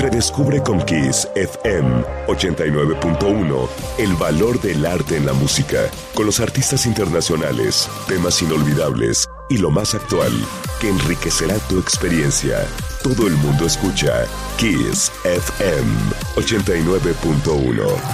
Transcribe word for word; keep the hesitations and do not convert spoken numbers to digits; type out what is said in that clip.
Redescubre con Kiss F M ochenta y nueve punto uno el valor del arte en la música, con los artistas internacionales, temas inolvidables y lo más actual, que enriquecerá tu experiencia. Todo el mundo escucha Kiss F M ochenta y nueve punto uno.